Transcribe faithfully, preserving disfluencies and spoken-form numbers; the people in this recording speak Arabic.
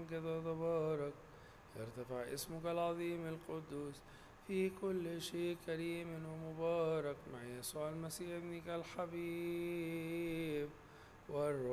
يتمجد ويتبارك، يرتفع اسمك العظيم القدوس في كل شيء كريم ومبارك مع يسوع المسيح ابنك الحبيب والروح